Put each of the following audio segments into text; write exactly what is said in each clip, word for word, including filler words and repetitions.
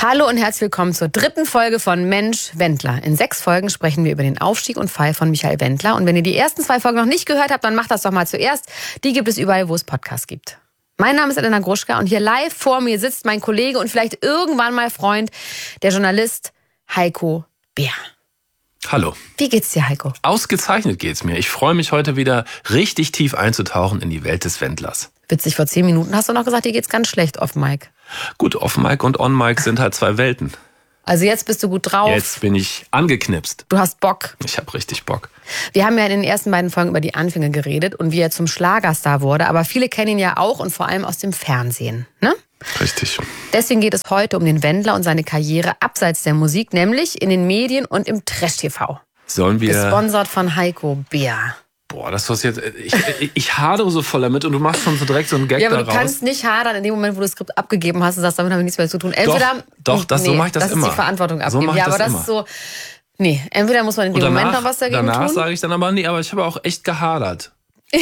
Hallo und herzlich willkommen zur dritten Folge von Mensch Wendler. In sechs Folgen sprechen wir über den Aufstieg und Fall von Michael Wendler. Und wenn ihr die ersten zwei Folgen noch nicht gehört habt, dann macht das doch mal zuerst. Die gibt es überall, wo es Podcasts gibt. Mein Name ist Elena Gruschka und hier live vor mir sitzt mein Kollege und vielleicht irgendwann mal Freund, der Journalist Heiko Beer. Hallo. Wie geht's dir, Heiko? Ausgezeichnet geht's mir. Ich freue mich heute wieder richtig tief einzutauchen in die Welt des Wendlers. Witzig, vor zehn Minuten hast du noch gesagt, dir geht's ganz schlecht off Mic. Gut, off Mic und on Mic sind halt zwei Welten. Also jetzt bist du gut drauf. Jetzt bin ich angeknipst. Du hast Bock. Ich habe richtig Bock. Wir haben ja in den ersten beiden Folgen über die Anfänge geredet und wie er zum Schlagerstar wurde. Aber viele kennen ihn ja auch und vor allem aus dem Fernsehen, ne? Richtig. Deswegen geht es heute um den Wendler und seine Karriere abseits der Musik, nämlich in den Medien und im Trash-T V. Sollen wir... Gesponsert von Heiko Beer. Boah, das was jetzt... Ich, ich, ich hadere so voll damit und du machst schon so direkt so einen Gag daraus. Ja, aber du kannst nicht hadern in dem Moment, wo du das Skript abgegeben hast und sagst, damit haben wir nichts mehr zu tun. Entweder... Doch, doch das, nee, so mache ich das, das immer. Das ist die Verantwortung abgeben. So ja, aber das, das immer. ist so... Nee, entweder muss man in dem danach, Moment noch was dagegen danach tun. Danach sage ich dann aber, nee, aber ich habe auch echt gehadert.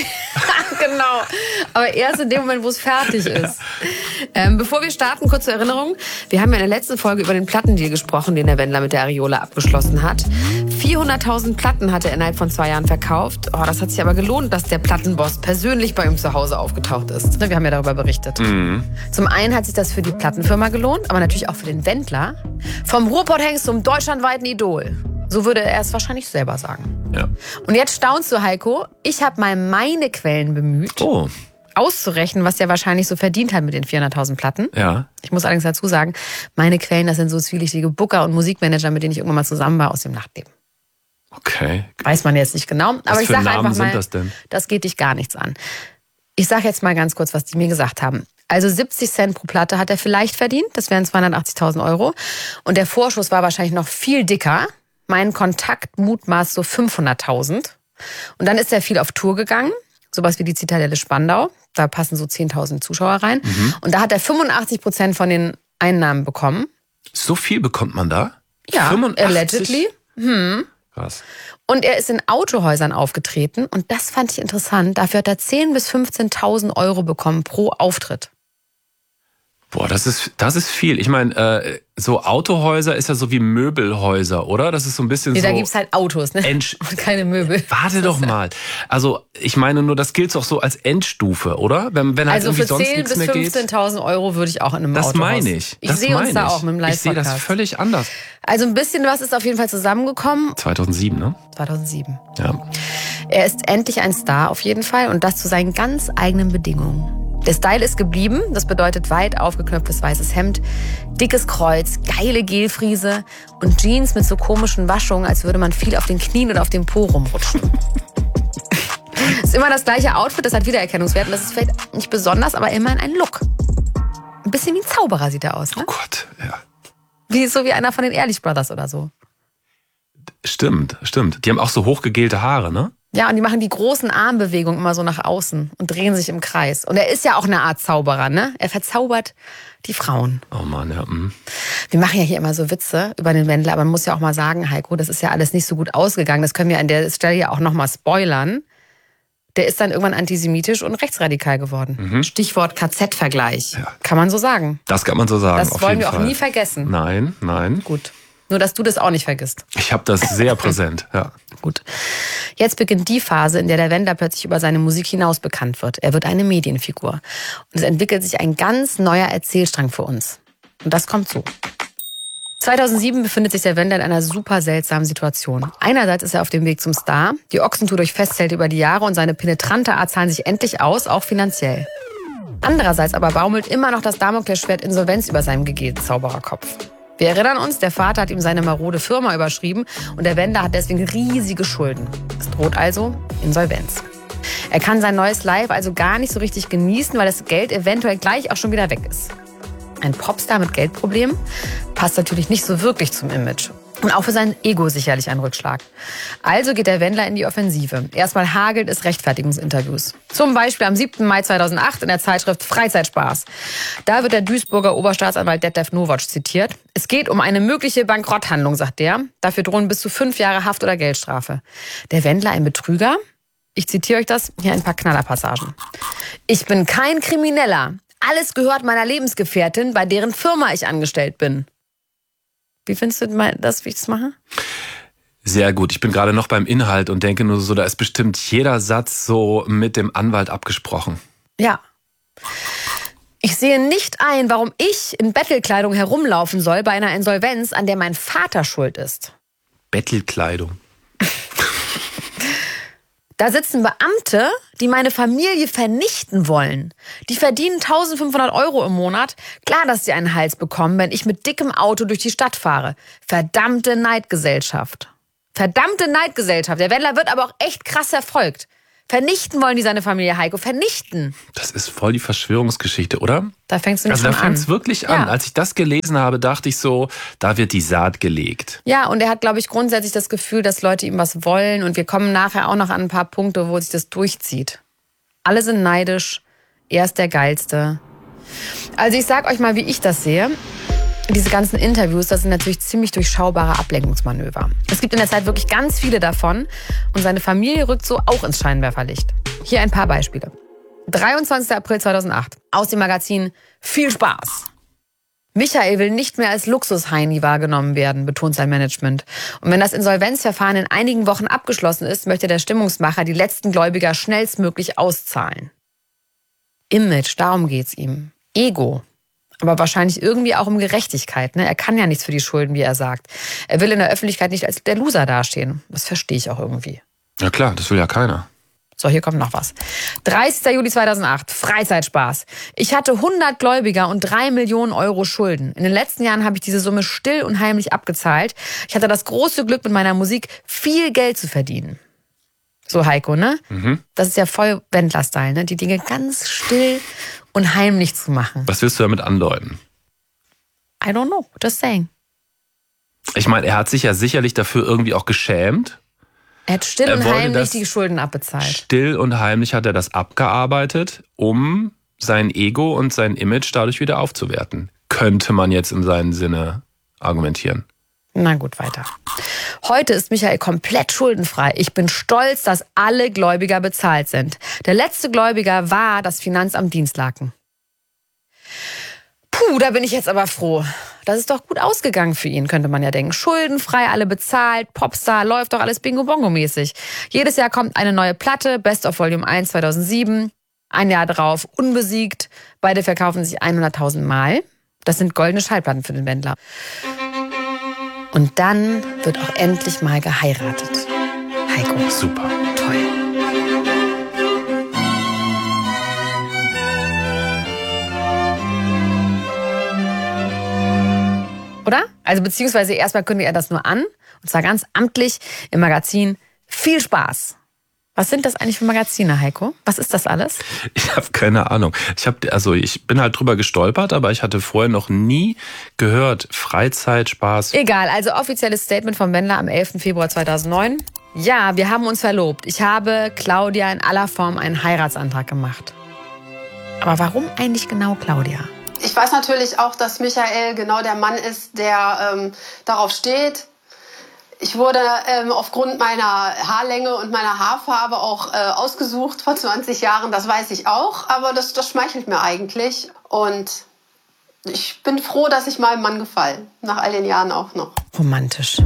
Genau, aber erst in dem Moment, wo es fertig ist. Ähm, bevor wir starten, kurz zur Erinnerung. Wir haben ja in der letzten Folge über den Plattendeal gesprochen, den der Wendler mit der Areola abgeschlossen hat. vierhunderttausend Platten hat er innerhalb von zwei Jahren verkauft. Oh, das hat sich aber gelohnt, dass der Plattenboss persönlich bei ihm zu Hause aufgetaucht ist. Wir haben ja darüber berichtet. Mhm. Zum einen hat sich das für die Plattenfirma gelohnt, aber natürlich auch für den Wendler. Vom Ruhrpott-Hengst zum deutschlandweiten Idol. So würde er es wahrscheinlich selber sagen. Ja. Und jetzt staunst du, Heiko. Ich habe mal meine Quellen bemüht, oh. auszurechnen, was der wahrscheinlich so verdient hat mit den vierhunderttausend Platten. Ja. Ich muss allerdings dazu sagen, meine Quellen, das sind so zwielichtige Booker und Musikmanager, mit denen ich irgendwann mal zusammen war aus dem Nachtleben. Okay. Weiß man jetzt nicht genau. Was aber ich für sage Namen einfach mal, sind das denn? Das geht dich gar nichts an. Ich sage jetzt mal ganz kurz, was die mir gesagt haben. Also siebzig Cent pro Platte hat er vielleicht verdient. Das wären zweihundertachtzigtausend Euro. Und der Vorschuss war wahrscheinlich noch viel dicker. Mein Kontakt mutmaßt so fünfhunderttausend. Und dann ist er viel auf Tour gegangen. Sowas wie die Zitadelle Spandau. Da passen so zehntausend Zuschauer rein. Mhm. Und da hat er fünfundachtzig Prozent von den Einnahmen bekommen. So viel bekommt man da? Ja, fünfundachtzig? Allegedly. Hm. Krass. Und er ist in Autohäusern aufgetreten. Und das fand ich interessant. Dafür hat er zehntausend bis fünfzehntausend Euro bekommen pro Auftritt. Boah, das ist das ist viel. Ich meine, äh, so Autohäuser ist ja so wie Möbelhäuser, oder? Das ist so ein bisschen nee, so... da gibt's halt Autos, ne? End- Und keine Möbel. Warte doch mal. Also, ich meine nur, das gilt doch so als Endstufe, oder? Wenn, wenn halt also irgendwie für sonst zehn nichts bis mehr geht. fünfzehntausend Euro würde ich auch in einem Das Autohaus. meine ich. Ich Das sehe uns meine da ich. auch mit dem Ich sehe Live-Podcast. das völlig anders. Also ein bisschen was ist auf jeden Fall zusammengekommen. zweitausendsieben, ne? zweitausendsieben. Ja. Er ist endlich ein Star auf jeden Fall und das zu seinen ganz eigenen Bedingungen. Der Style ist geblieben, das bedeutet weit aufgeknöpftes weißes Hemd, dickes Kreuz, geile Gelfriese und Jeans mit so komischen Waschungen, als würde man viel auf den Knien oder auf dem Po rumrutschen. Ist immer das gleiche Outfit, das hat Wiedererkennungswert und das ist vielleicht nicht besonders, aber immerhin ein Look. Ein bisschen wie ein Zauberer sieht er aus, ne? Oh Gott, ja. Wie so wie einer von den Ehrlich Brothers oder so. Stimmt, stimmt. Die haben auch so hochgegelte Haare, ne? Ja, und die machen die großen Armbewegungen immer so nach außen und drehen sich im Kreis. Und er ist ja auch eine Art Zauberer, ne? Er verzaubert die Frauen. Oh Mann, ja. Mh. Wir machen ja hier immer so Witze über den Wendler, aber man muss ja auch mal sagen, Heiko, das ist ja alles nicht so gut ausgegangen. Das können wir an der Stelle ja auch nochmal spoilern. Der ist dann irgendwann antisemitisch und rechtsradikal geworden. Mhm. Stichwort K Z-Vergleich. Ja. Kann man so sagen. Das kann man so sagen. Das auf wollen jeden wir auch Fall. nie vergessen. Nein, nein. Gut. Nur, dass du das auch nicht vergisst. Ich habe das sehr präsent, ja. Gut. Jetzt beginnt die Phase, in der der Wendler plötzlich über seine Musik hinaus bekannt wird. Er wird eine Medienfigur. Und es entwickelt sich ein ganz neuer Erzählstrang für uns. Und das kommt so. zweitausendsieben befindet sich der Wendler in einer super seltsamen Situation. Einerseits ist er auf dem Weg zum Star. Die Ochsentour durch Festzelt über die Jahre und seine penetrante Art zahlen sich endlich aus, auch finanziell. Andererseits aber baumelt immer noch das Damoklesschwert Insolvenz über seinem gegelten Zaubererkopf. Wir erinnern uns, der Vater hat ihm seine marode Firma überschrieben und der Wendler hat deswegen riesige Schulden. Es droht also Insolvenz. Er kann sein neues Live also gar nicht so richtig genießen, weil das Geld eventuell gleich auch schon wieder weg ist. Ein Popstar mit Geldproblemen passt natürlich nicht so wirklich zum Image. Und auch für sein Ego sicherlich ein Rückschlag. Also geht der Wendler in die Offensive. Erstmal hagelt es Rechtfertigungsinterviews. Zum Beispiel am siebten Mai zweitausendacht in der Zeitschrift Freizeitspaß. Da wird der Duisburger Oberstaatsanwalt Detlef Nowotsch zitiert. Es geht um eine mögliche Bankrotthandlung, sagt der. Dafür drohen bis zu fünf Jahre Haft oder Geldstrafe. Der Wendler ein Betrüger? Ich zitiere euch das, hier ein paar Knallerpassagen. Ich bin kein Krimineller. Alles gehört meiner Lebensgefährtin, bei deren Firma ich angestellt bin. Wie findest du mal das, wie ich das mache? Sehr gut. Ich bin gerade noch beim Inhalt und denke nur so, da ist bestimmt jeder Satz so mit dem Anwalt abgesprochen. Ja. Ich sehe nicht ein, warum ich in Bettelkleidung herumlaufen soll bei einer Insolvenz, an der mein Vater schuld ist. Bettelkleidung. Da sitzen Beamte, die meine Familie vernichten wollen. Die verdienen eintausendfünfhundert Euro im Monat. Klar, dass sie einen Hals bekommen, wenn ich mit dickem Auto durch die Stadt fahre. Verdammte Neidgesellschaft. Verdammte Neidgesellschaft. Der Wendler wird aber auch echt krass verfolgt. Vernichten wollen die seine Familie, Heiko. Vernichten. Das ist voll die Verschwörungsgeschichte, oder? Da fängst du nicht also schon da an. fängt es wirklich an. Ja. Als ich das gelesen habe, dachte ich so, da wird die Saat gelegt. Ja, und er hat, glaube ich, grundsätzlich das Gefühl, dass Leute ihm was wollen. Und wir kommen nachher auch noch an ein paar Punkte, wo sich das durchzieht. Alle sind neidisch. Er ist der Geilste. Also ich sag euch mal, wie ich das sehe. Diese ganzen Interviews, das sind natürlich ziemlich durchschaubare Ablenkungsmanöver. Es gibt in der Zeit wirklich ganz viele davon. Und seine Familie rückt so auch ins Scheinwerferlicht. Hier ein paar Beispiele. dreiundzwanzigster April zweitausendacht. Aus dem Magazin Viel Spaß. Michael will nicht mehr als Luxusheini wahrgenommen werden, betont sein Management. Und wenn das Insolvenzverfahren in einigen Wochen abgeschlossen ist, möchte der Stimmungsmacher die letzten Gläubiger schnellstmöglich auszahlen. Image, darum geht's ihm. Ego. Aber wahrscheinlich irgendwie auch um Gerechtigkeit. Ne? Er kann ja nichts für die Schulden, wie er sagt. Er will in der Öffentlichkeit nicht als der Loser dastehen. Das verstehe ich auch irgendwie. Ja klar, das will ja keiner. So, hier kommt noch was. dreißigster Juli zweitausendacht, Freizeitspaß. Ich hatte hundert Gläubiger und drei Millionen Euro Schulden. In den letzten Jahren habe ich diese Summe still und heimlich abgezahlt. Ich hatte das große Glück, mit meiner Musik viel Geld zu verdienen. So, Heiko, ne? Mhm. Das ist ja voll Wendler-Style, ne? Die Dinge ganz still und heimlich zu machen. Was willst du damit andeuten? I don't know, just saying. Ich meine, er hat sich ja sicherlich dafür irgendwie auch geschämt. Er hat still Er und wollte heimlich das die Schulden abbezahlt. Still und heimlich hat er das abgearbeitet, um sein Ego und sein Image dadurch wieder aufzuwerten. Könnte man jetzt in seinem Sinne argumentieren. Na gut, weiter. Heute ist Michael komplett schuldenfrei. Ich bin stolz, dass alle Gläubiger bezahlt sind. Der letzte Gläubiger war das Finanzamt Dienstlaken. Puh, da bin ich jetzt aber froh. Das ist doch gut ausgegangen für ihn, könnte man ja denken. Schuldenfrei, alle bezahlt, Popstar, läuft doch alles Bingo-Bongo-mäßig. Jedes Jahr kommt eine neue Platte, Best of Volume eins zweitausendsieben. Ein Jahr drauf, unbesiegt. Beide verkaufen sich hunderttausend Mal. Das sind goldene Schallplatten für den Wendler. Und dann wird auch endlich mal geheiratet. Heiko. Super. Toll. Oder? Also beziehungsweise erstmal kündigt er das nur an. Und zwar ganz amtlich im Magazin Viel Spaß. Was sind das eigentlich für Magazine, Heiko? Was ist das alles? Ich habe keine Ahnung. Ich habe also ich bin halt drüber gestolpert, aber ich hatte vorher noch nie gehört Freizeitspaß. Egal, also offizielles Statement vom Wendler am elften Februar zweitausendneun. Ja, wir haben uns verlobt. Ich habe Claudia in aller Form einen Heiratsantrag gemacht. Aber warum eigentlich genau Claudia? Ich weiß natürlich auch, dass Michael genau der Mann ist, der ähm, darauf steht. Ich wurde ähm, aufgrund meiner Haarlänge und meiner Haarfarbe auch äh, ausgesucht vor zwanzig Jahren, das weiß ich auch, aber das, das schmeichelt mir eigentlich. Und ich bin froh, dass ich meinem Mann gefalle, nach all den Jahren auch noch. Romantisch.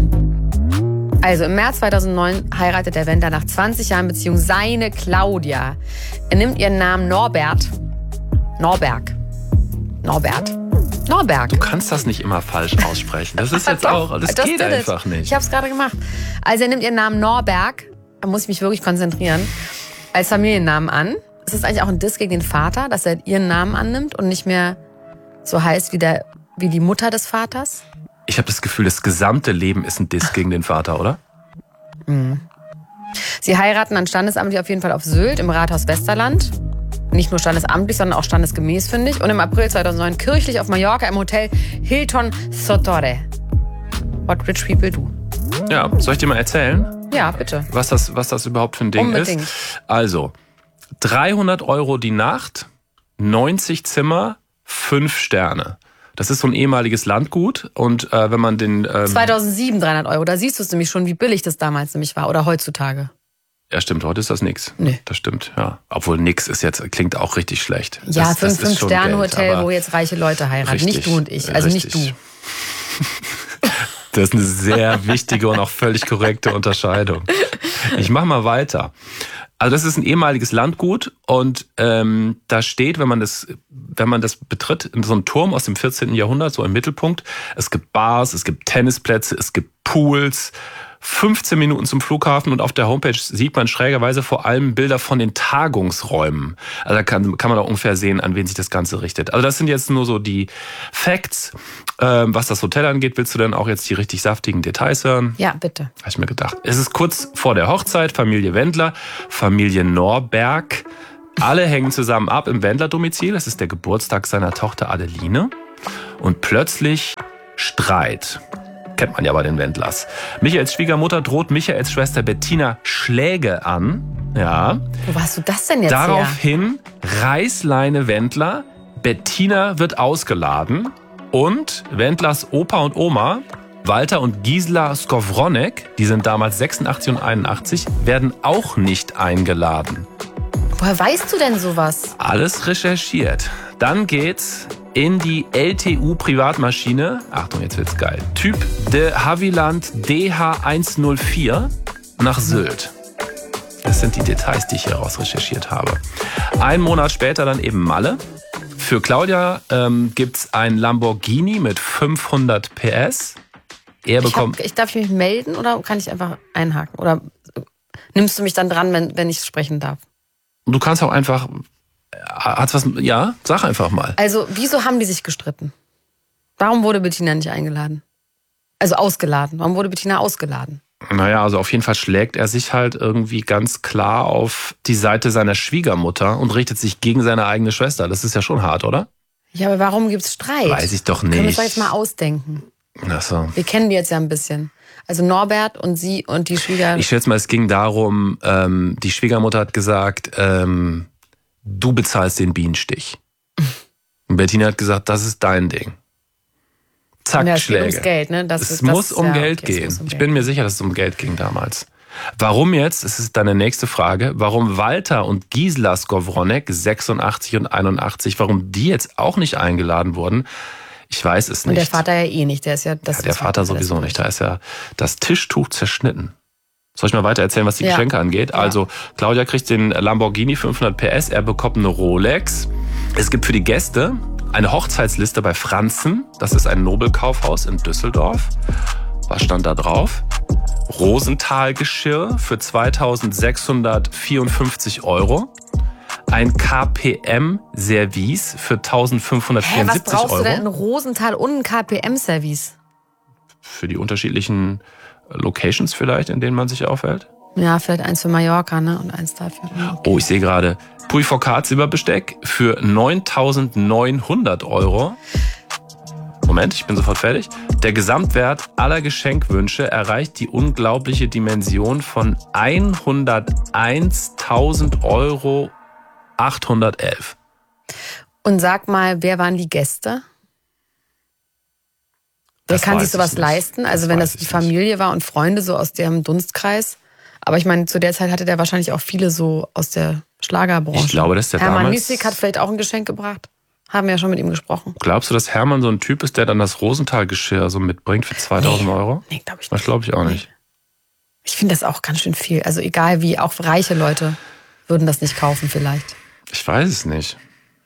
Also im März zweitausendneun heiratet der Wendler nach zwanzig Jahren Beziehung seine Claudia. Er nimmt ihren Namen Norbert. Norberg. Norbert. Norberg. Du kannst das nicht immer falsch aussprechen. Das ist jetzt auch, das geht einfach nicht. Ich habe es gerade gemacht. Also er nimmt ihren Namen Norberg, da muss ich mich wirklich konzentrieren, als Familiennamen an. Ist das eigentlich auch ein Diss gegen den Vater, dass er ihren Namen annimmt und nicht mehr so heißt wie, der, wie die Mutter des Vaters? Ich habe das Gefühl, das gesamte Leben ist ein Diss gegen den Vater, oder? Mhm. Sie heiraten dann standesamtlich auf jeden Fall auf Sylt im Rathaus Westerland. Nicht nur standesamtlich, sondern auch standesgemäß, finde ich. Und im April zweitausendneun kirchlich auf Mallorca im Hotel Hilton Sotore. What rich people do. Ja, soll ich dir mal erzählen? Ja, bitte. Was das, was das überhaupt für ein Ding Unbedingt. ist? Also, dreihundert Euro die Nacht, neunzig Zimmer, fünf Sterne. Das ist so ein ehemaliges Landgut. Und äh, wenn man den... Ähm, zweitausendsieben dreihundert Euro. Da siehst du es nämlich schon, wie billig das damals nämlich war. Oder heutzutage. Ja, stimmt, heute ist das nix. Nee. Das stimmt, ja. Obwohl nix ist jetzt, klingt auch richtig schlecht. Ja, das, für ein das ist schon Fünf-Sterne-Hotel, Geld, wo jetzt reiche Leute heiraten. richtig, Nicht du und ich, also richtig. nicht du. Das ist eine sehr wichtige und auch völlig korrekte Unterscheidung. Ich mache mal weiter. Also das ist ein ehemaliges Landgut und ähm, da steht, wenn man das, wenn man das betritt, in so einem Turm aus dem vierzehnten Jahrhundert, so im Mittelpunkt. Es gibt Bars, es gibt Tennisplätze, es gibt Pools. fünfzehn Minuten zum Flughafen und auf der Homepage sieht man schrägerweise vor allem Bilder von den Tagungsräumen. Also da kann, kann man auch ungefähr sehen, an wen sich das Ganze richtet. Also das sind jetzt nur so die Facts. Ähm, was das Hotel angeht, willst du denn auch jetzt die richtig saftigen Details hören? Ja, bitte. Habe ich mir gedacht. Es ist kurz vor der Hochzeit, Familie Wendler, Familie Norberg. Alle hängen zusammen ab im Wendler-Domizil. Es ist der Geburtstag seiner Tochter Adeline. Und plötzlich Streit. Kennt man ja bei den Wendlers. Michaels Schwiegermutter droht Michaels Schwester Bettina Schläge an. Ja. Wo hast du das denn jetzt Daraufhin Reißleine Wendler. Bettina wird ausgeladen. Und Wendlers Opa und Oma, Walter und Gisela Skowronek, die sind damals sechsundachtzig und einundachtzig, werden auch nicht eingeladen. Woher weißt du denn sowas? Alles recherchiert. Dann geht's in die L T U-Privatmaschine. Achtung, jetzt wird's geil. Typ de Havilland D H hundertvier nach Sylt. Das sind die Details, die ich hier raus recherchiert habe. Ein Monat später dann eben Malle. Für Claudia ähm, gibt's ein Lamborghini mit fünfhundert P S. Er bekommt. Ich, hab, ich darf ich mich melden oder kann ich einfach einhaken? Oder nimmst du mich dann dran, wenn, wenn ich sprechen darf? Du kannst auch einfach. Hat's was? Ja, sag einfach mal. Also, wieso haben die sich gestritten? Warum wurde Bettina nicht eingeladen? Also ausgeladen. Warum wurde Bettina ausgeladen? Naja, also auf jeden Fall schlägt er sich halt irgendwie ganz klar auf die Seite seiner Schwiegermutter und richtet sich gegen seine eigene Schwester. Das ist ja schon hart, oder? Ja, aber warum gibt's Streit? Weiß ich doch nicht. Können wir uns doch jetzt mal ausdenken. Ach so. Wir kennen die jetzt ja ein bisschen. Also Norbert und sie und die Schwieger... Ich schätze mal, es ging darum, ähm, die Schwiegermutter hat gesagt, ähm, du bezahlst den Bienenstich. Und Bettina hat gesagt, das ist dein Ding. Zack, ja, Schläge. Ums Geld, ne? das es ist, muss das, um ja, Geld okay, gehen. muss um Ich Geld bin mir sicher, dass es um Geld ging damals. Warum jetzt? Es ist deine nächste Frage. Warum Walter und Gisela Skowronek, sechsundachtzig und einundachtzig, warum die jetzt auch nicht eingeladen wurden? Ich weiß es nicht. Und der Vater ja eh nicht. Der ist ja das. Ja, der Vater sowieso nicht. Da ist ja das Tischtuch zerschnitten. Soll ich mal weiter erzählen, was die ja. Geschenke angeht? Ja. Also Claudia kriegt den Lamborghini fünfhundert P S, er bekommt eine Rolex. Es gibt für die Gäste eine Hochzeitsliste bei Franzen. Das ist ein Nobelkaufhaus in Düsseldorf. Was stand da drauf? Rosenthal-Geschirr für zweitausendsechshundertvierundfünfzig Euro. Ein K P M-Service für eintausendfünfhundertvierundsiebzig Euro. Hä, was brauchst du denn? Ein Rosenthal und ein K P M-Service? Für die unterschiedlichen Locations vielleicht, in denen man sich aufhält? Ja, vielleicht eins für Mallorca, ne? Und eins dafür. Okay. Oh, ich sehe gerade Puy Focard Silberbesteck für neuntausendneunhundert Euro. Moment, ich bin sofort fertig. Der Gesamtwert aller Geschenkwünsche erreicht die unglaubliche Dimension von hunderteinstausend Euro achthundertelf. Und sag mal, wer waren die Gäste? Wer Das kann sich weiß sowas ich nicht. leisten? Also Das wenn weiß das die ich Familie war und Freunde so aus dem Dunstkreis. Aber ich meine, zu der Zeit hatte der wahrscheinlich auch viele so aus der Schlagerbranche. Ich glaube, dass der Hermann damals... Miesig hat vielleicht auch ein Geschenk gebracht. Haben wir ja schon mit ihm gesprochen. Glaubst du, dass Hermann so ein Typ ist, der dann das Rosenthal-Geschirr so mitbringt für zweitausend Euro? Nee, glaube ich nicht. Das glaube ich auch nicht. Ich finde das auch ganz schön viel. Also egal wie, auch reiche Leute würden das nicht kaufen vielleicht. Ich weiß es nicht.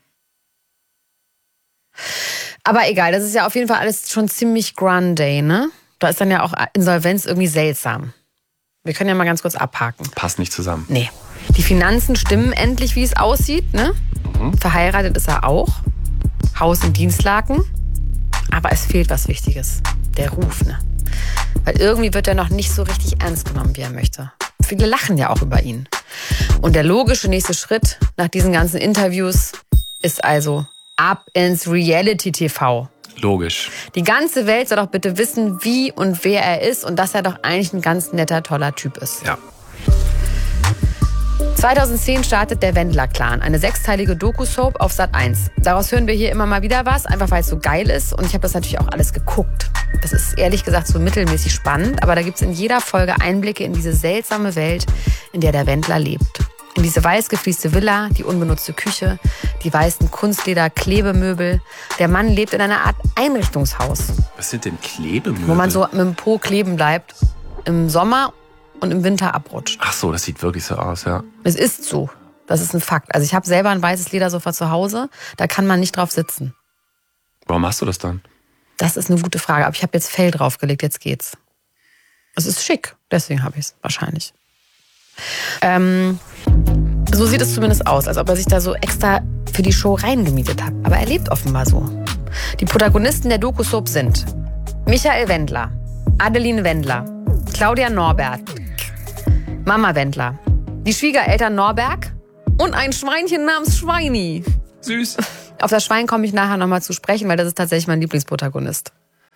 Aber egal, das ist ja auf jeden Fall alles schon ziemlich grande, ne? Da ist dann ja auch Insolvenz irgendwie seltsam. Wir können ja mal ganz kurz abhaken. Passt nicht zusammen. Nee. Die Finanzen stimmen endlich, wie es aussieht, ne? Mhm. Verheiratet ist er auch. Haus in Dienstlaken. Aber es fehlt was Wichtiges. Der Ruf, ne? Weil irgendwie wird er noch nicht so richtig ernst genommen, wie er möchte. Viele lachen ja auch über ihn. Und der logische nächste Schritt nach diesen ganzen Interviews ist also ab ins Reality-T V. Logisch. Die ganze Welt soll doch bitte wissen, wie und wer er ist und dass er doch eigentlich ein ganz netter, toller Typ ist. Ja. zweitausendzehn startet der Wendler-Clan, eine sechsteilige Doku-Soap auf Sat eins. Daraus hören wir hier immer mal wieder was, einfach weil es so geil ist. Und ich habe das natürlich auch alles geguckt. Das ist ehrlich gesagt so mittelmäßig spannend, aber da gibt es in jeder Folge Einblicke in diese seltsame Welt, in der der Wendler lebt. Und diese weiß geflieste Villa, die unbenutzte Küche, die weißen Kunstleder-Klebemöbel. Der Mann lebt in einer Art Einrichtungshaus. Was sind denn Klebemöbel? Wo man so mit dem Po kleben bleibt, im Sommer und im Winter abrutscht. Ach so, das sieht wirklich so aus, ja. Es ist so. Das ist ein Fakt. Also ich habe selber ein weißes Ledersofa zu Hause. Da kann man nicht drauf sitzen. Warum machst du das dann? Das ist eine gute Frage. Aber ich habe jetzt Fell draufgelegt, jetzt geht's. Es ist schick, deswegen habe ich es wahrscheinlich. Ähm, so sieht es zumindest aus, als ob er sich da so extra für die Show reingemietet hat. Aber er lebt offenbar so. Die Protagonisten der Doku-Soap sind Michael Wendler, Adeline Wendler, Claudia Norbert, Mama Wendler, die Schwiegereltern Norberg und ein Schweinchen namens Schweini. Süß. Auf das Schwein komme ich nachher nochmal zu sprechen, weil das ist tatsächlich mein Lieblingsprotagonist.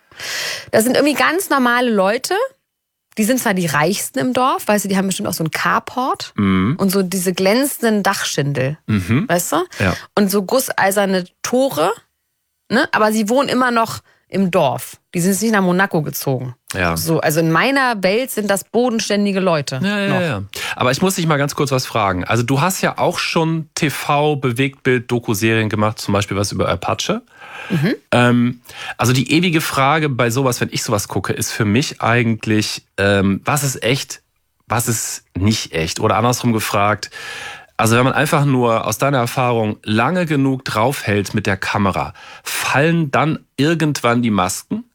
Das sind irgendwie ganz normale Leute. Die sind zwar die Reichsten im Dorf, weißt du, die haben bestimmt auch so einen Carport Mhm. und so diese glänzenden Dachschindel, Mhm. weißt du? Ja. Und so gusseiserne Tore, ne? Aber sie wohnen immer noch im Dorf. Die sind jetzt nicht nach Monaco gezogen. Ja. So, also in meiner Welt sind das bodenständige Leute. Ja, ja, noch. ja. Aber ich muss dich mal ganz kurz was fragen. Also du hast ja auch schon T V, Bewegtbild, Doku-Serien gemacht, zum Beispiel was über Apache. Mhm. Ähm, also die ewige Frage bei sowas, wenn ich sowas gucke, ist für mich eigentlich, ähm, was ist echt, was ist nicht echt? Oder andersrum gefragt, also wenn man einfach nur aus deiner Erfahrung lange genug draufhält mit der Kamera, fallen dann irgendwann die Masken?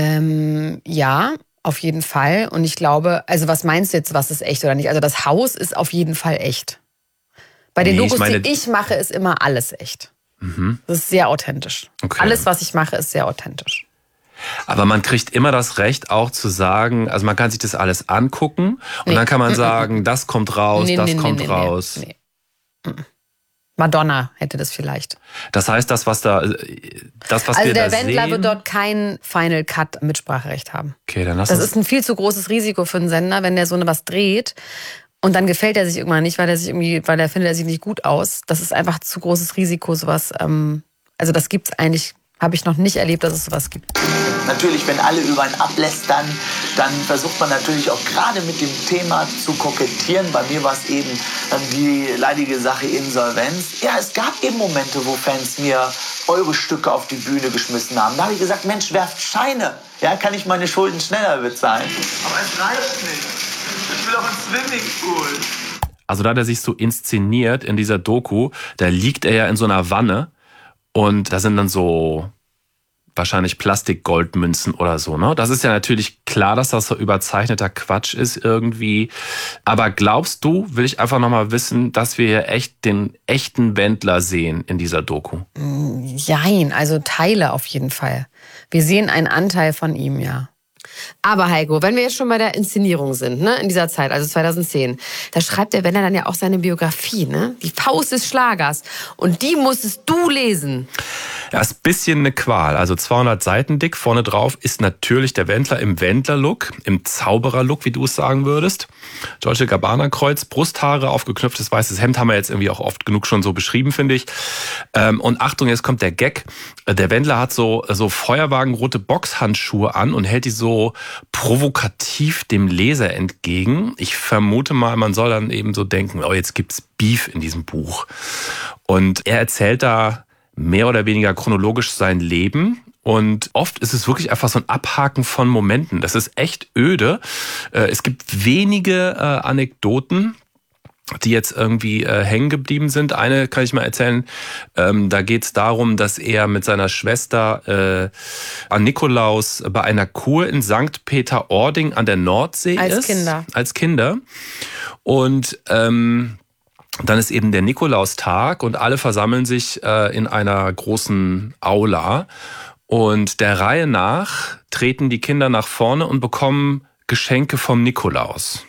Ähm, ja, auf jeden Fall. Und ich glaube, also was meinst du jetzt, was ist echt oder nicht? Also das Haus ist auf jeden Fall echt. Bei den Nee, ich Dokus, meine- die ich mache, ist immer alles echt. Mhm. Das ist sehr authentisch. Okay. Alles, was ich mache, ist sehr authentisch. Aber man kriegt immer das Recht auch zu sagen, also man kann sich das alles angucken und Nee. dann kann man sagen, das kommt raus, Nee, das nee, nee, kommt nee, nee. raus. Nee. Mm. Madonna hätte das vielleicht. Das heißt, das, was da, das, was Also wir der da Wendler sehen. wird dort kein Final Cut Mitspracherecht haben. Okay, dann lass Das uns. ist ein viel zu großes Risiko für einen Sender, wenn der so was dreht und dann gefällt er sich irgendwann nicht, weil er sich irgendwie, weil er findet er sich nicht gut aus. Das ist einfach zu großes Risiko, sowas. Ähm, also das gibt's eigentlich, habe ich noch nicht erlebt, dass es sowas gibt. Natürlich, wenn alle über einen ablästern, dann versucht man natürlich auch gerade mit dem Thema zu kokettieren. Bei mir war es eben ähm, die leidige Sache Insolvenz. Ja, es gab eben Momente, wo Fans mir eure Stücke auf die Bühne geschmissen haben. Da habe ich gesagt, Mensch, werft Scheine. Ja, kann ich meine Schulden schneller bezahlen. Aber es reicht nicht. Ich will auch ins Swimmingpool. Also da hat er sich so inszeniert in dieser Doku, da liegt er ja in so einer Wanne und da sind dann so wahrscheinlich Plastikgoldmünzen oder so, ne? Das ist ja natürlich klar, dass das so überzeichneter Quatsch ist irgendwie. Aber glaubst du, will ich einfach nochmal wissen, dass wir hier echt den echten Wendler sehen in dieser Doku? Jein, also Teile auf jeden Fall. Wir sehen einen Anteil von ihm, ja. Aber Heiko, wenn wir jetzt schon bei der Inszenierung sind, ne, in dieser Zeit, also zweitausendzehn, da schreibt der Wendler dann ja auch seine Biografie, ne? Die Faust des Schlagers. Und die musstest du lesen. Ja, ist ein bisschen eine Qual. Also zweihundert Seiten dick. Vorne drauf ist natürlich der Wendler im Wendler-Look, im Zauberer-Look, wie du es sagen würdest. Dolce Gabbana-Kreuz, Brusthaare, aufgeknöpftes weißes Hemd haben wir jetzt irgendwie auch oft genug schon so beschrieben, finde ich. Und Achtung, jetzt kommt der Gag. Der Wendler hat so, so feuerwagenrote Boxhandschuhe an und hält die so provokativ dem Leser entgegen. Ich vermute mal, man soll dann eben so denken, oh, jetzt gibt's Beef in diesem Buch. Und er erzählt da mehr oder weniger chronologisch sein Leben. Und oft ist es wirklich einfach so ein Abhaken von Momenten. Das ist echt öde. Es gibt wenige Anekdoten, die jetzt irgendwie äh, hängen geblieben sind. Eine kann ich mal erzählen, ähm, da geht es darum, dass er mit seiner Schwester äh, an Nikolaus bei einer Kur in Sankt Peter-Ording an der Nordsee Als ist. Kinder. Als Kinder. Und ähm, dann ist eben der Nikolaustag und alle versammeln sich äh, in einer großen Aula. Und der Reihe nach treten die Kinder nach vorne und bekommen Geschenke vom Nikolaus.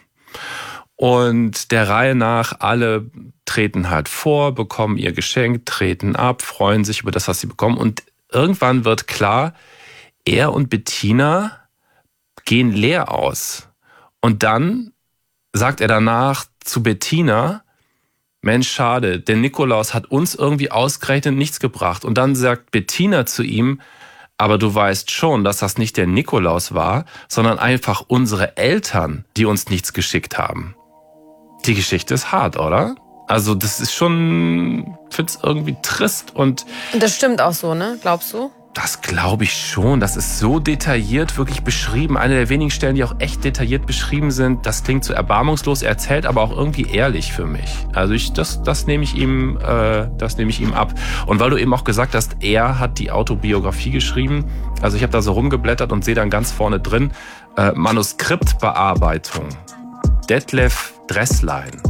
Und der Reihe nach, alle treten halt vor, bekommen ihr Geschenk, treten ab, freuen sich über das, was sie bekommen. Und irgendwann wird klar, er und Bettina gehen leer aus. Und dann sagt er danach zu Bettina, Mensch, schade, der Nikolaus hat uns irgendwie ausgerechnet nichts gebracht. Und dann sagt Bettina zu ihm, aber du weißt schon, dass das nicht der Nikolaus war, sondern einfach unsere Eltern, die uns nichts geschickt haben. Die Geschichte ist hart, oder? Also das ist schon, ich finde es irgendwie trist. Und, und das stimmt auch so, ne? Glaubst du? Das glaube ich schon. Das ist so detailliert wirklich beschrieben. Eine der wenigen Stellen, die auch echt detailliert beschrieben sind. Das klingt so erbarmungslos. Er erzählt aber auch irgendwie ehrlich für mich. Also ich, das, das nehme ich ihm, äh, das nehme ich ihm ab. Und weil du eben auch gesagt hast, er hat die Autobiografie geschrieben. Also ich habe da so rumgeblättert und sehe dann ganz vorne drin äh, Manuskriptbearbeitung. Detlef Dresslein.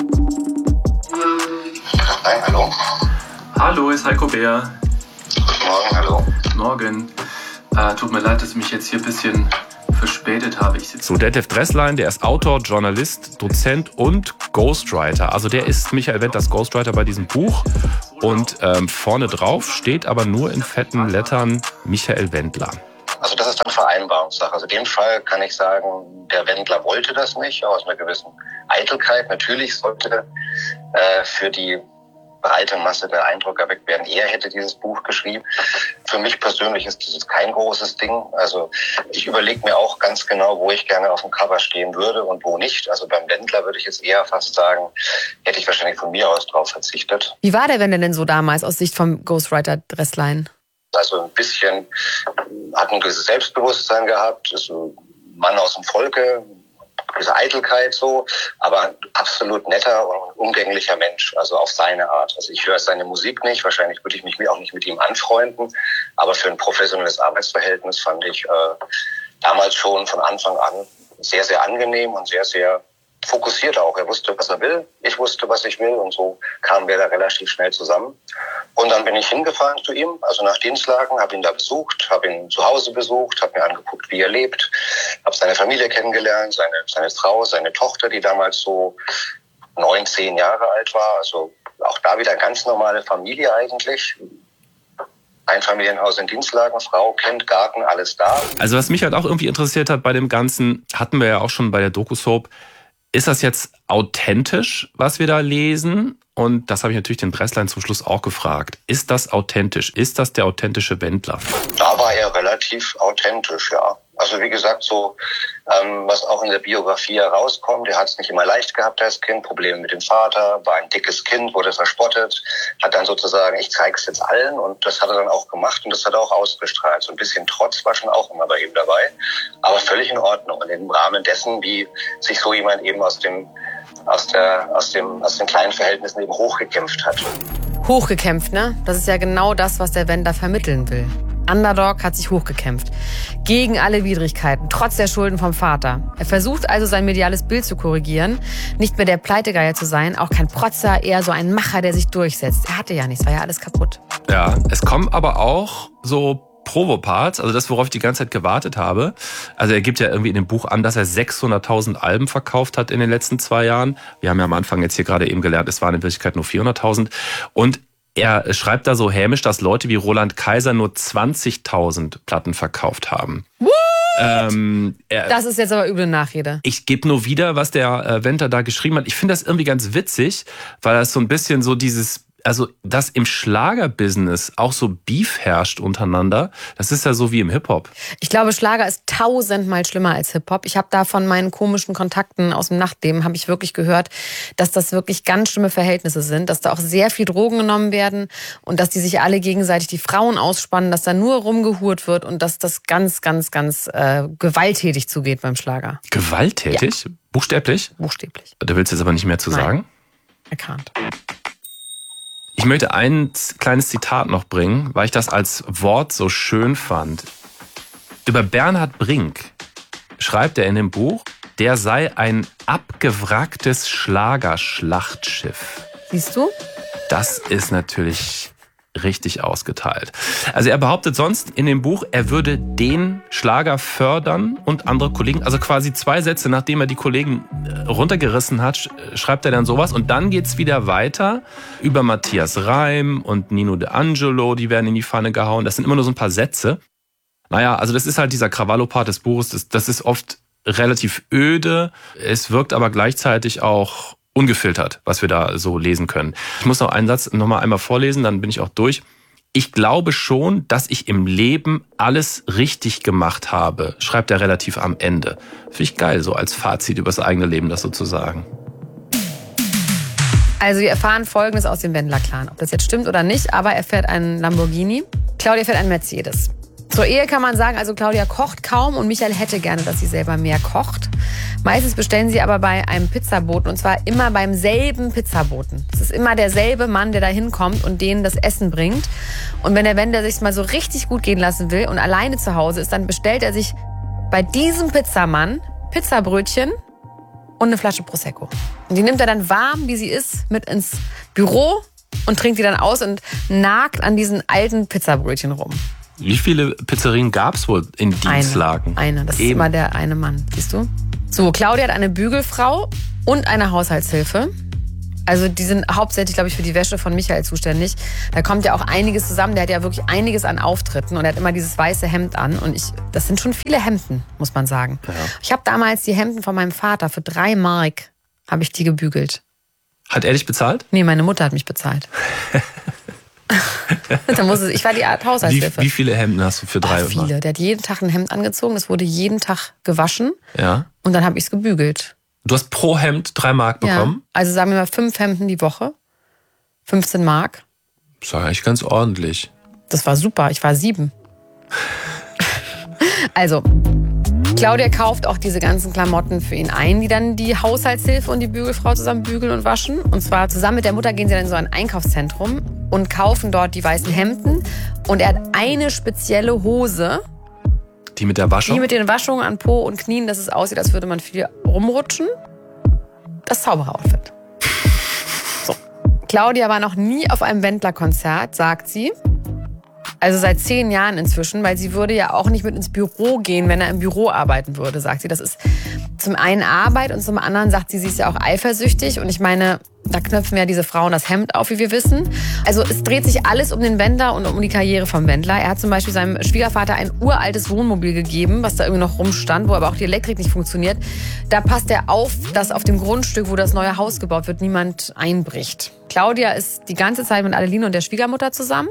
Hi, hallo. Hallo, ist Heiko Bär. Guten Morgen, hallo. Morgen. Äh, tut mir leid, dass ich mich jetzt hier ein bisschen verspätet habe. Ich sitze so, Detlef Dresslein, der ist Autor, Journalist, Dozent und Ghostwriter. Also der ist Michael Wendlers Ghostwriter bei diesem Buch. Und ähm, vorne drauf steht aber nur in fetten Lettern Michael Wendler. Also das ist dann Vereinbarungssache. Also in dem Fall kann ich sagen, der Wendler wollte das nicht, aus einer gewissen Eitelkeit. Natürlich sollte äh, für die breite Masse der Eindruck erweckt werden, er hätte dieses Buch geschrieben. Für mich persönlich ist das kein großes Ding. Also ich überlege mir auch ganz genau, wo ich gerne auf dem Cover stehen würde und wo nicht. Also beim Wendler würde ich jetzt eher fast sagen, hätte ich wahrscheinlich von mir aus drauf verzichtet. Wie war der Wendler denn so damals aus Sicht vom Ghostwriter Dresslein? Also ein bisschen, hat ein gewisses Selbstbewusstsein gehabt, ist ein Mann aus dem Volke, diese Eitelkeit so, aber ein absolut netter und umgänglicher Mensch, also auf seine Art. Also ich höre seine Musik nicht, wahrscheinlich würde ich mich auch nicht mit ihm anfreunden, aber für ein professionelles Arbeitsverhältnis fand ich äh, damals schon von Anfang an sehr, sehr angenehm und sehr, sehr fokussiert auch. Er wusste, was er will, ich wusste, was ich will und so kamen wir da relativ schnell zusammen. Und dann bin ich hingefahren zu ihm, also nach Dienstlagen, habe ihn da besucht, habe ihn zu Hause besucht, habe mir angeguckt, wie er lebt, habe seine Familie kennengelernt, seine, seine Frau, seine Tochter, die damals so neun, zehn Jahre alt war. Also auch da wieder ganz normale Familie eigentlich. Einfamilienhaus in Dienstlagen, Frau, Kind, Garten, alles da. Also was mich halt auch irgendwie interessiert hat bei dem Ganzen, hatten wir ja auch schon bei der Doku-Soap, ist das jetzt authentisch, was wir da lesen? Und das habe ich natürlich den Dresslein zum Schluss auch gefragt. Ist das authentisch? Ist das der authentische Wendler? Da war er relativ authentisch, ja. Also wie gesagt, so ähm, was auch in der Biografie herauskommt, er hat es nicht immer leicht gehabt als Kind, Probleme mit dem Vater, war ein dickes Kind, wurde verspottet, hat dann sozusagen, ich zeige es jetzt allen und das hat er dann auch gemacht und das hat er auch ausgestrahlt. So ein bisschen Trotz war schon auch immer bei ihm dabei, aber völlig in Ordnung und im Rahmen dessen, wie sich so jemand eben aus dem aus der aus dem aus den kleinen Verhältnissen eben hochgekämpft hat. Hochgekämpft, ne? Das ist ja genau das, was der Wendler vermitteln will. Underdog hat sich hochgekämpft. Gegen alle Widrigkeiten, trotz der Schulden vom Vater. Er versucht also sein mediales Bild zu korrigieren. Nicht mehr der Pleitegeier zu sein, auch kein Protzer, eher so ein Macher, der sich durchsetzt. Er hatte ja nichts, war ja alles kaputt. Ja, es kommen aber auch so Provoparts, also das, worauf ich die ganze Zeit gewartet habe. Also er gibt ja irgendwie in dem Buch an, dass er sechshunderttausend Alben verkauft hat in den letzten zwei Jahren. Wir haben ja am Anfang jetzt hier gerade eben gelernt, es waren in Wirklichkeit nur vierhunderttausend. Und er schreibt da so hämisch, dass Leute wie Roland Kaiser nur zwanzigtausend Platten verkauft haben. Ähm, er, das ist jetzt aber üble Nachrede. Ich gebe nur wieder, was der äh, Wendler da geschrieben hat. Ich finde das irgendwie ganz witzig, weil das so ein bisschen so dieses, also dass im Schlagerbusiness auch so Beef herrscht untereinander, das ist ja so wie im Hip-Hop. Ich glaube, Schlager ist tausendmal schlimmer als Hip-Hop. Ich habe da von meinen komischen Kontakten aus dem Nachtleben, habe ich wirklich gehört, dass das wirklich ganz schlimme Verhältnisse sind, dass da auch sehr viel Drogen genommen werden und dass die sich alle gegenseitig die Frauen ausspannen, dass da nur rumgehurt wird und dass das ganz, ganz, ganz äh, gewalttätig zugeht beim Schlager. Gewalttätig? Ja. Buchstäblich? Buchstäblich. Da willst du jetzt aber nicht mehr zu Nein. sagen? Erkannt. Ich möchte ein kleines Zitat noch bringen, weil ich das als Wort so schön fand. Über Bernhard Brink schreibt er in dem Buch, der sei ein abgewracktes Schlagerschlachtschiff. Siehst du? Das ist natürlich richtig ausgeteilt. Also er behauptet sonst in dem Buch, er würde den Schlager fördern und andere Kollegen, also quasi zwei Sätze, nachdem er die Kollegen runtergerissen hat, schreibt er dann sowas und dann geht's wieder weiter über Matthias Reim und Nino De Angelo, die werden in die Pfanne gehauen. Das sind immer nur so ein paar Sätze. Naja, also das ist halt dieser Krawallo-Part des Buches, das, das ist oft relativ öde, es wirkt aber gleichzeitig auch ungefiltert, was wir da so lesen können. Ich muss noch einen Satz noch mal einmal vorlesen, dann bin ich auch durch. Ich glaube schon, dass ich im Leben alles richtig gemacht habe, schreibt er relativ am Ende. Finde ich geil, so als Fazit über das eigene Leben, das sozusagen. Also wir erfahren Folgendes aus dem Wendler-Clan. Ob das jetzt stimmt oder nicht, aber er fährt einen Lamborghini. Claudia fährt einen Mercedes. Zur Ehe kann man sagen, also Claudia kocht kaum und Michael hätte gerne, dass sie selber mehr kocht. Meistens bestellen sie aber bei einem Pizzaboten und zwar immer beim selben Pizzaboten. Es ist immer derselbe Mann, der da hinkommt und denen das Essen bringt. Und wenn der Wendler sich mal so richtig gut gehen lassen will und alleine zu Hause ist, dann bestellt er sich bei diesem Pizzamann Pizzabrötchen und eine Flasche Prosecco. Und die nimmt er dann warm, wie sie ist, mit ins Büro und trinkt die dann aus und nagt an diesen alten Pizzabrötchen rum. Wie viele Pizzerien gab es wohl in Dienstlagen? Eine, eine. Das Eben. ist immer der eine Mann, siehst du? So, Claudia hat eine Bügelfrau und eine Haushaltshilfe. Also die sind hauptsächlich, glaube ich, für die Wäsche von Michael zuständig. Da kommt ja auch einiges zusammen. Der hat ja wirklich einiges an Auftritten und er hat immer dieses weiße Hemd an. Und ich, das sind schon viele Hemden, muss man sagen. Ja. Ich habe damals die Hemden von meinem Vater für drei Mark habe ich die gebügelt. Hat er dich bezahlt? Nee, meine Mutter hat mich bezahlt. Da muss es, ich war die Art Haushaltshilfe. Wie, wie viele Hemden hast du für drei? Ach, viele. Der hat jeden Tag ein Hemd angezogen. Das wurde jeden Tag gewaschen. Ja. Und dann habe ich es gebügelt. Du hast pro Hemd drei Mark bekommen? Ja. Also sagen wir mal fünf Hemden die Woche. fünfzehn Mark. Das ist eigentlich ganz ordentlich. Das war super. Ich war sieben. Also, Claudia kauft auch diese ganzen Klamotten für ihn ein, die dann die Haushaltshilfe und die Bügelfrau zusammen bügeln und waschen. Und zwar zusammen mit der Mutter gehen sie dann in so ein Einkaufszentrum und kaufen dort die weißen Hemden. Und er hat eine spezielle Hose. Die mit der Waschung? Die mit den Waschungen an Po und Knien, dass es aussieht, als würde man viel rumrutschen. Das Zauberer-Outfit. So. Claudia war noch nie auf einem Wendler-Konzert, sagt sie. Also seit zehn Jahren inzwischen, weil sie würde ja auch nicht mit ins Büro gehen, wenn er im Büro arbeiten würde, sagt sie. Das ist zum einen Arbeit und zum anderen sagt sie, sie ist ja auch eifersüchtig. Und ich meine, da knöpfen ja diese Frauen das Hemd auf, wie wir wissen. Also es dreht sich alles um den Wendler und um die Karriere vom Wendler. Er hat zum Beispiel seinem Schwiegervater ein uraltes Wohnmobil gegeben, was da irgendwie noch rumstand, wo aber auch die Elektrik nicht funktioniert. Da passt er auf, dass auf dem Grundstück, wo das neue Haus gebaut wird, niemand einbricht. Claudia ist die ganze Zeit mit Adeline und der Schwiegermutter zusammen.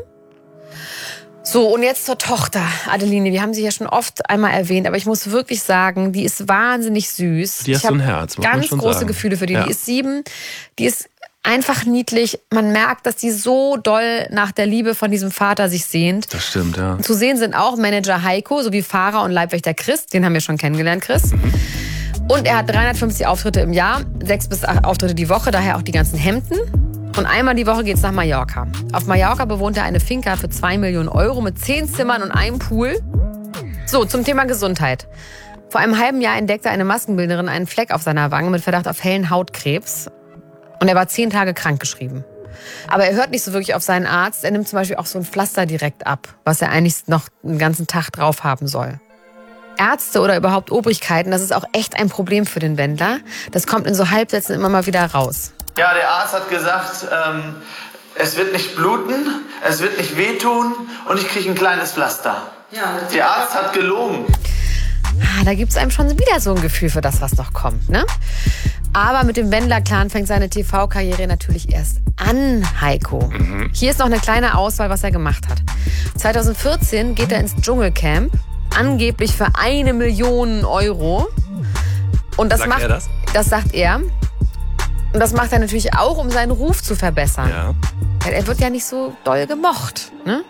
So, und jetzt zur Tochter, Adeline. Wir haben sie ja schon oft einmal erwähnt, aber ich muss wirklich sagen, die ist wahnsinnig süß. Die hat so ein Herz, muss man ganz schon große sagen. Gefühle für die. Ja. Die ist sieben, die ist einfach niedlich. Man merkt, dass die so doll nach der Liebe von diesem Vater sich sehnt. Das stimmt, ja. Zu sehen sind auch Manager Heiko sowie Fahrer und Leibwächter Chris. Den haben wir schon kennengelernt, Chris. Mhm. Und er hat dreihundertfünfzig Auftritte im Jahr, sechs bis acht Auftritte die Woche, daher auch die ganzen Hemden. Und einmal die Woche geht's nach Mallorca. Auf Mallorca bewohnt er eine Finca für zwei Millionen Euro mit zehn Zimmern und einem Pool. So, zum Thema Gesundheit. Vor einem halben Jahr entdeckte eine Maskenbildnerin einen Fleck auf seiner Wange mit Verdacht auf hellen Hautkrebs. Und er war zehn Tage krankgeschrieben. Aber er hört nicht so wirklich auf seinen Arzt. Er nimmt zum Beispiel auch so ein Pflaster direkt ab, was er eigentlich noch einen ganzen Tag drauf haben soll. Ärzte oder überhaupt Obrigkeiten, das ist auch echt ein Problem für den Wendler. Das kommt in so Halbsätzen immer mal wieder raus. Ja, der Arzt hat gesagt, ähm, es wird nicht bluten, es wird nicht wehtun und ich kriege ein kleines Pflaster. Ja, der Arzt hat gelogen. Ah, da gibt es einem schon wieder so ein Gefühl für das, was noch kommt, ne? Aber mit dem Wendler-Clan fängt seine T V-Karriere natürlich erst an, Heiko. Mhm. Hier ist noch eine kleine Auswahl, was er gemacht hat. zweitausendvierzehn geht er ins Dschungelcamp, angeblich für eine Million Euro. Und das sagt macht, er das? Das sagt er. Und das macht er natürlich auch, um seinen Ruf zu verbessern. Ja. Weil er wird ja nicht so doll gemocht, ne?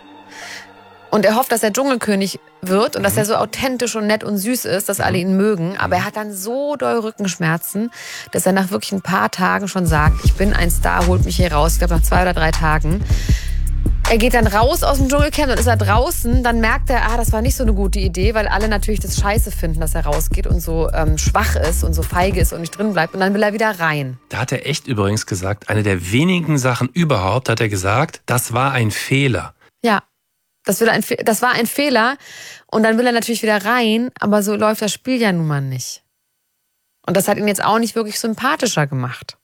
Und er hofft, dass er Dschungelkönig wird und dass er so authentisch und nett und süß ist, dass alle ihn mögen. Aber er hat dann so doll Rückenschmerzen, dass er nach wirklich ein paar Tagen schon sagt, ich bin ein Star, holt mich hier raus. Ich glaube, nach zwei oder drei Tagen. Er geht dann raus aus dem Dschungelcamp, dann ist er draußen, dann merkt er, ah, das war nicht so eine gute Idee, weil alle natürlich das scheiße finden, dass er rausgeht und so ähm, schwach ist und so feige ist und nicht drin bleibt. Und dann will er wieder rein. Da hat er echt übrigens gesagt, eine der wenigen Sachen überhaupt, hat er gesagt, das war ein Fehler. Ja, das, will ein, das war ein Fehler. Und dann will er natürlich wieder rein, aber so läuft das Spiel ja nun mal nicht. Und das hat ihn jetzt auch nicht wirklich sympathischer gemacht.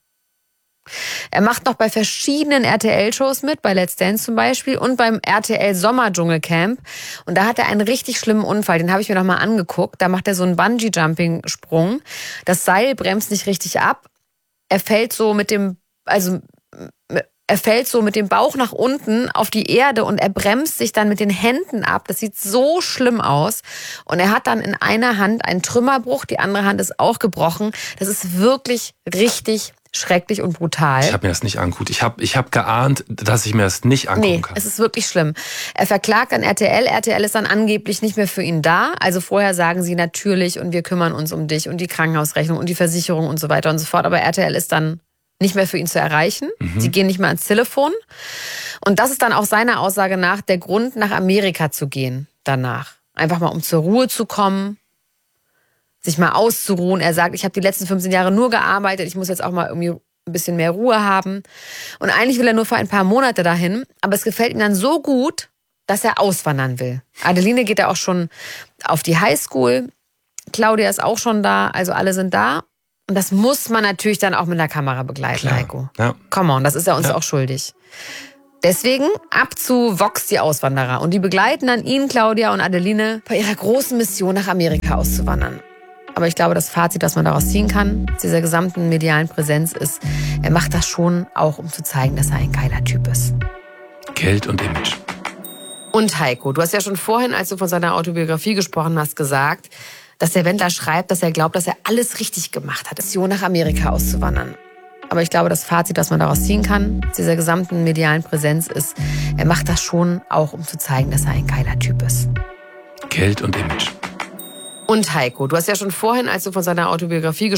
Er macht noch bei verschiedenen R T L-Shows mit, bei Let's Dance zum Beispiel und beim R T L Sommer-Dschungelcamp. Und da hat er einen richtig schlimmen Unfall, den habe ich mir noch mal angeguckt. Da macht er so einen Bungee-Jumping-Sprung. Das Seil bremst nicht richtig ab. Er fällt so mit dem, also er fällt so mit dem Bauch nach unten auf die Erde und er bremst sich dann mit den Händen ab. Das sieht so schlimm aus. Und er hat dann in einer Hand einen Trümmerbruch, die andere Hand ist auch gebrochen. Das ist wirklich richtig schrecklich und brutal. Ich habe mir das nicht angeguckt. Ich habe ich hab geahnt, dass ich mir das nicht angucken nee, kann. Es ist wirklich schlimm. Er verklagt dann R T L. R T L ist dann angeblich nicht mehr für ihn da. Also vorher sagen sie natürlich und wir kümmern uns um dich und die Krankenhausrechnung und die Versicherung und so weiter und so fort. Aber R T L ist dann nicht mehr für ihn zu erreichen. Mhm. Sie gehen nicht mehr ans Telefon. Und das ist dann auch seiner Aussage nach der Grund, nach Amerika zu gehen danach. Einfach mal um zur Ruhe zu kommen, sich mal auszuruhen. Er sagt, ich habe die letzten fünfzehn Jahre nur gearbeitet, ich muss jetzt auch mal irgendwie ein bisschen mehr Ruhe haben. Und eigentlich will er nur für ein paar Monate dahin, aber es gefällt ihm dann so gut, dass er auswandern will. Adeline geht ja auch schon auf die Highschool, Claudia ist auch schon da, also alle sind da. Und das muss man natürlich dann auch mit der Kamera begleiten, Klar. Heiko. Ja. Come on, das ist er uns Ja. auch schuldig. Deswegen ab zu Vox, die Auswanderer. Und die begleiten dann ihn, Claudia und Adeline, bei ihrer großen Mission nach Amerika auszuwandern. Aber ich glaube, das Fazit, das man daraus ziehen kann, aus dieser gesamten medialen Präsenz ist, er macht das schon auch, um zu zeigen, dass er ein geiler Typ ist. Geld und Image. Und Heiko, du hast ja schon vorhin, als du von seiner Autobiografie gesprochen hast, gesagt, dass der Wendler schreibt, dass er glaubt, dass er alles richtig gemacht hat, Mission nach Amerika auszuwandern. Aber ich glaube, das Fazit, das man daraus ziehen kann, aus dieser gesamten medialen Präsenz ist, er macht das schon auch, um zu zeigen, dass er ein geiler Typ ist. Geld und Image. Und Heiko, du hast ja schon vorhin, als du von seiner Autobiografie gesprochen